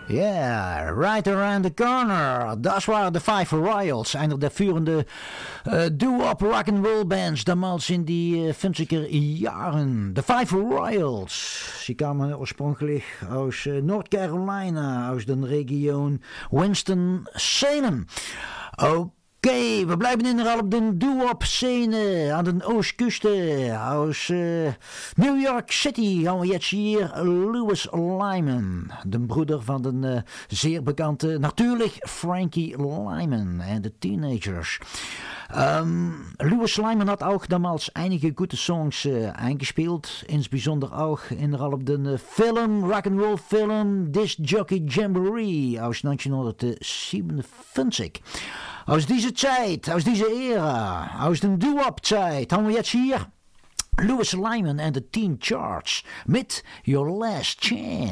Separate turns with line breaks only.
Yeah, right around the corner. Das waren de Five Royals. Einer der führenden Doo-Wop Rock'n'Roll Bands damals in die 50er Jahren. De Five Royals. Sie kamen ursprünglich aus North Carolina, aus der Region Winston-Salem. Oké, we blijven inderdaad op de doo-wop scene aan de oostkust. Aus New York City gaan we jetzt hier Louis Lyman. De broeder van de zeer bekende, natuurlijk Frankie Lyman en de Teenagers. Louis Lyman hat auch damals einige gute Songs eingespielt, insbesondere auch innerhalb op de film, Rock'n'Roll Film Disc Jockey Jamboree aus 1957. Aus dieser Zeit, aus dieser Ära, aus der Doo-Wop-Zeit haben wir jetzt hier Louis Lyman and the Teen Charts mit Your Last Chance.